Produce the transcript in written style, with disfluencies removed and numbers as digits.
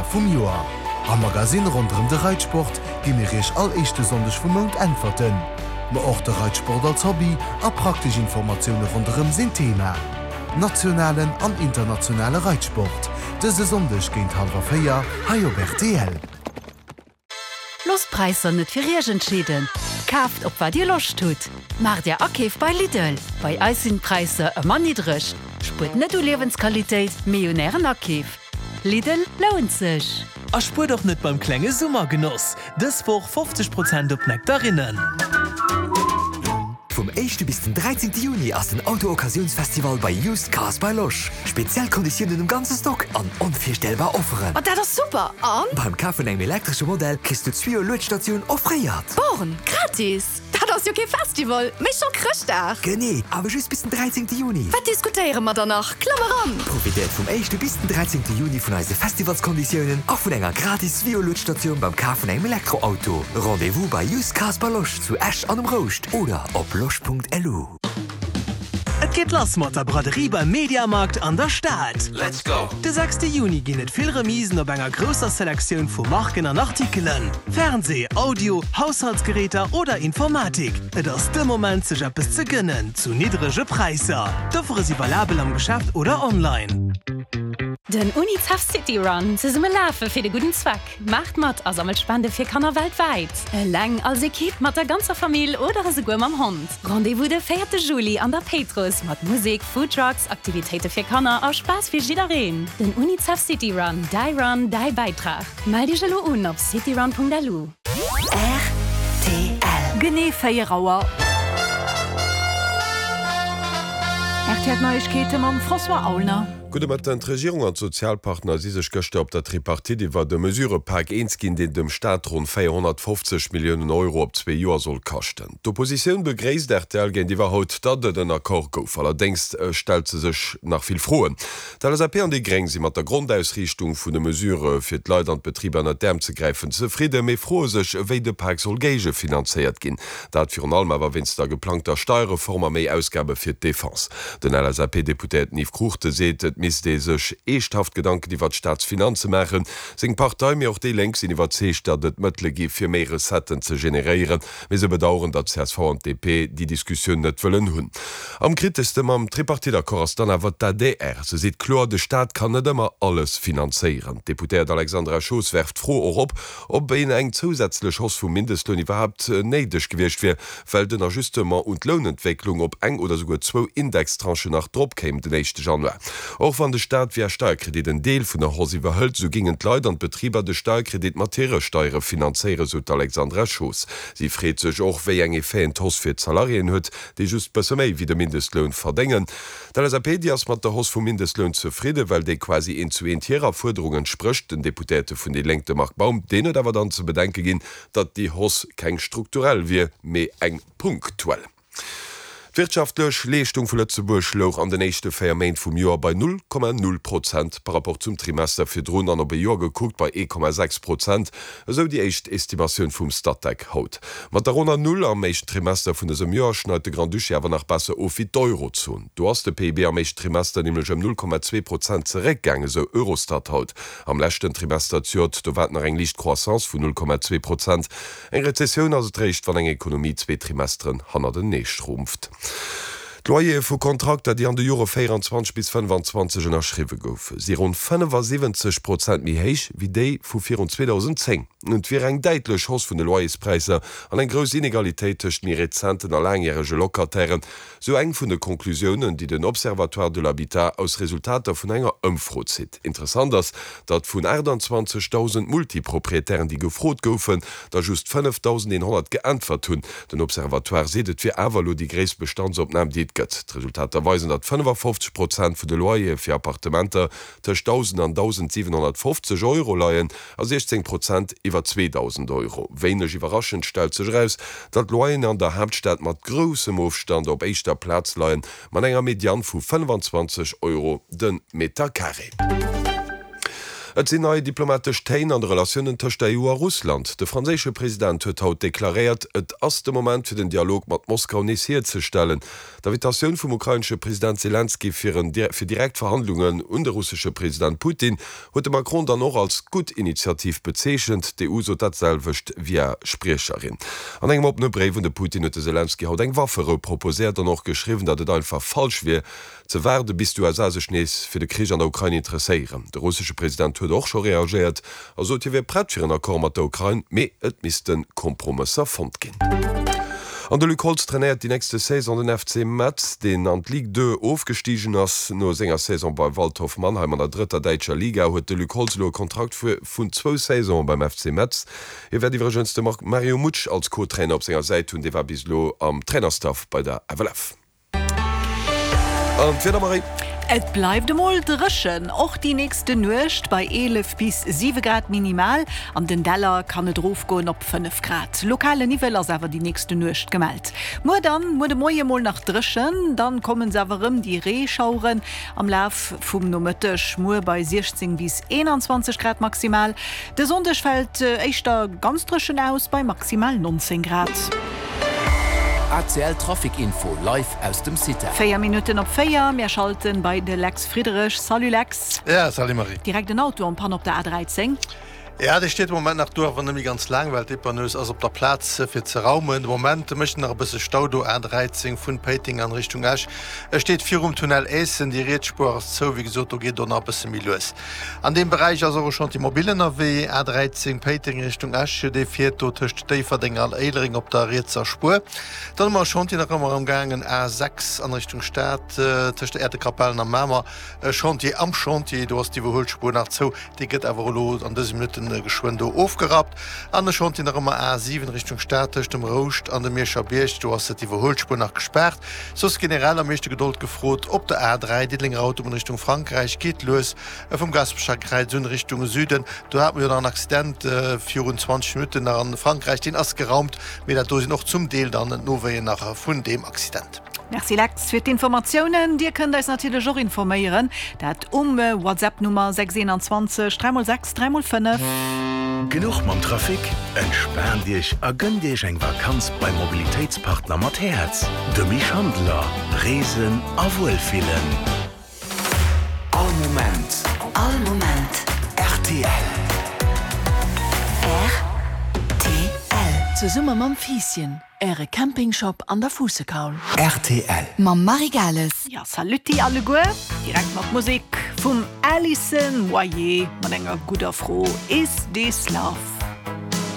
vum Joar. Am Magasin rund um den Reitsport generisch all echte Sonndech vum Mount entferten. Ma auch der Reitsport als Hobby a praktisch Informationen rundum sind Thema. Nationalen an internationale Reitsport. Diese Sonndech géint 3:30 Haiobert DL. Lostpreiser net fir Regentschieden. Kaft op wat Dir loch tut. Mar der Akeef bei Lidl. Bei Eisenpreise ëmmer niedrigch. Sput net du Lebensqualität, Millionären Akeef. Lidl lohnt sich. A spur doch net beim klenge Summergenuss. Das woch 50% op Nektarinnen. Vom 1. bis zum 13. Juni aus dem Auto-Occasionsfestival bei Used Cars bei Losch. Spezialkonditionen im ganzen Stock an unvorstellbar offeren. Und das ist super. Und? Beim Kauf von einem elektrischen Modell kriegst du 2 Lötstationen offeriert. Born, gratis. Das ist ja kein Festival. Mich schon Christach. Genau, aber just bis zum 13. Juni. Was diskutieren wir danach? Klammer an. Profitiert vom 1. bis zum 13. Juni von unseren Festivalskonditionen auch von einer gratis 2 Lötstation beim Kauf von einem Elektroauto. Rendezvous bei Used Cars bei Losch zu Esch an dem Rost oder auf losch.lu. Et geht los mit der Braderie beim Mediamarkt an der Stadt. Let's go! Der 6. Juni gehen es viel Remisen auf einer größeren Selektion von Marken und Artikeln. Fernseh, Audio, Haushaltsgeräte oder Informatik. Es ist der Moment, sich etwas zu gönnen, zu niedrigen Preisen. Dafür ist sie valabel am Geschäft oder online. Den UNICEF City Run ze summe Lafe fir de guten Zweck. Macht mat a Sammelspende fir Kanner weltweit. Läng als Ekipp mat der ganzer Familie oder se goem am Hund. Rendezvous de 4. Juli an der Petrus mat Musik, Foodtrucks, Aktivitäten fir Kanner a Spaß fir Jidereen. Den UNICEF City Run, dei Beitrag. Meld dich lo un op cityrun.lu. RTL. Genee Feierauer. RTL Neuigkeiten am François Aulner. Gute mat den Regierung an Sozialpartner si sech gëchte op der Tripartit iwwer de Mesurepark eensgin den dem Staat rund 450 Millionen Euro op 2 Joer soll kachten. D'Opposition begréist RTL gen Diwer haut dat den Akkor gouf. Allerdings stel ze sech nach viel froen. Da AP an die Greng si mat der Grundausrichtung vun de Mesure fir d Leiit an Betriebe an der Däm ze greifen zufriede méi froh sech wéi de Park soll Geige finanziert ginn. Dat fir allem awer winst der geplanter Steuerreformer méi Ausgabe fir d Defense. Den LAP-Deputat Nief Kruchte seet mis de sech echthaft Gedanken iwwer Staatsfinanze machen, seg Partei mir auch de lengst iwwer zecht, dat et Mëttle gi fir méi Resetten ze generieren, wie se bedauern, dat CSV und DP die Diskussion net wëllen hunn. Am kritistem am Tripartitakkors dann awer dat DR, se sieht klar, de Staat kann net immer alles finanzieren. Deputat Alexandra Schoos werft froh op, ob en eng zusätzlich Hoss vum Mindestlohn überhaupt neidech gewircht fir, weil den Ajustement und Lohnentwicklung op eng oder sogar 2 Indextranche nach Drop käme den 1. Januar. Auch van de Staat wie Steuerkredit en Deel vun der Hos iwwerhëlt, so gingen Leiit an Betrieber de Steuerkredit Materiesteuere finanziere, so Alexandra Schoos. Sie freet sech och wéi eng Féen Hoss fir Salarien huet, déi just besser méi wie de Mindestlohn verdengen. DLSAP ass mat der Hoss vum Mindestlohn zufriede, weil déi quasi en zu entierer Forderungen sprcht, den Deputate vun de Längte Markbaum, dene dawer dann zu bedenke ginn, dat die Hoss keng strukturell wie méi eng punktuell. Wirtschaftlech Leistung vu Lützeburg loch an den nächste Feiermaint vum Joer bei 0,0% par rapport zum Trimester fir Drun an op Joer geguckt bei 1,6%, eso die echt Estimation vum Stadtdeck haut. Mat der Runner 0 am mecht Trimester vun des Joer schneid de Grand Duché awer nach Basse of wie d'Eurozon. Du hast de PIB am mecht Trimester nämlich 0,2% zerekgänge so Eurostat haut. Am lächten Trimester ziert do wat nach eng Lichtcroissance vun 0,2%. Eng Rezession as recht van eng Ekonomie 2 Trimesteren hanner den Neecht schrumpft. Loyer vu Kontrakter, die an de Jore 24 bis 25 erschriwe gouf. Sie rund 75% mi héich wie déi vu 2010. Und wie eng deitlech Hoss vun de Loyerspreise an eng gros Inegalitéit tëcht mi Rezenten a langjährige Lokatären, so eng vun de Konklusionen, die den Observatoire de l'Habitat aus Resultater vun enger ëmfrot zit. Interessant ass, dat vun 28.000 Multiproprietären, die gefrot goufen, da just 5.100 geantwort hunn. Den Observatoire sedet fir Avalo die Gräesbestandsopname dit gëtt. Resultat erweisen, dat 55% vu de Loyer fir Appartementer tech 1.000 an 1.750 Euro leiien, a 16% iwwer 2.000 Euro. Wéineg iwwerraschend stel sech raus, dat Loyen an der Hauptstadt mat grossem Aufstand op eichter Platz leiien, man enger Median vu 25 Euro den Meter Carré. Et sinn neue diplomatisch Tein an de Relationen tëcht der EU a Russland. De franzésche Präsident huet haut deklariert, et ass de Moment fir den Dialog mat Moskau nesiert ze stellen. D'Invitationun vum ukrainsche Präsident Zelensky fir Direktverhandlungen und der russische Präsident Putin huet de Macron dann noch als gut Initiativ bezeechent, de USO datselwecht via Sprecherin. An engem op ne Breif vun de Putin huet Zelensky haut eng Waffere proposiert noch geschrieben, dat et einfach falsch wie ze werde bis du als Nees fir de Krieg an der Ukraine interesseieren. Der russische Präsident huet auch schon reagiert, also wir brett fir en Akkor mat der Ukraine, méi et mis den Kompromisser fand gin. An der Lukolz trainiert die nächste Saison den FC Metz, den an Ligue 2 aufgestiegen ass no senger Saison bei Waldhof Mannheim an der dritter Deitscher Liga huet de Lukolzlo Kontrakt vun 2 Saison beim FC Metz. Iwer diewergenste Mario Mutsch als Co-Trainer op senger Seite hun de war bislo am Trainerstaff bei der AWF. Marie. Et bleibt mal drschen, auch die nächste Nucht bei 11 bis 7 Grad minimal, an den Deller kann et draufgehen op 5 Grad. Lokale Niveller sewer die nächste Nucht gemeldet. Nur dann mu de Moie mal nach drschen, dann kommen sewerem die Rehschauren am Lauf vum Nomëttech Mu bei 16 bis 21 Grad maximal. De Sonntag fällt echtter ganz drschen aus bei maximal 19 Grad. ACL Trafikinfo live aus dem City. 4 Minuten op 4, wir schalten bei de Lex Friedrich. Salut Lex. Ja, salut Marie. Direkt den Auto am Pan op der A13. Ja, der steht im Moment nach durch, wenn ganz lang, weil Depanös also auf der Platz für zu raumen. Im Moment möchten noch ein bisschen Stau A13 von Peting an Richtung Asch. Es steht 4 um Tunnel Essen, die Rätspur ist so, wie gesagt, da geht noch ein bisschen mehr los. An dem Bereich also schon die mobilen AW, A13 Peting Richtung Asch, die fährt dort zwischen Tieferding und Eilering auf der Rätser Spur. Dann haben wir schon die noch einmal umgegangen, A6 an Richtung Stadt, zwischen Erdekapellen am Mama, schon die am Chantier, du hast die Überholspur nach so, die geht aber los an diesen Minuten Geschwinde aufgerat. An der schon noch immer A7 Richtung Stadt dem Rost an der Meerscherberg, du hast die Überholspur nach gesperrt. So ist generell am meisten Geduld gefroht, ob der A3 Dittlinger Autobahn Richtung Frankreich geht los, vom Gasbeschagkreis in Richtung Süden. Da haben wir dann einen Accident, 24 Minuten nach Frankreich, den ist geraumt, mit der Dose noch zum Teil dann nur nachher von dem Accident. Merci Lex für die Informationen. Dir könnt euch natürlich auch informieren. Dat WhatsApp-Nummer 621 306 305. Genug mam Trafik? Entspann dich, gönn dich eng Vakanz beim Mobilitätspartner mat Herz. De Mischhandler, Reesen a Wohlfühlen. All Moment. RTL. Ze Summe mam Fieschen. Ehre Campingshop an der Fusekaul. RTL. Mam Marigales. Ja, saluti alle goe. Direkt mat Musik vum Alison Moyer. Man enger guter Froh is this love.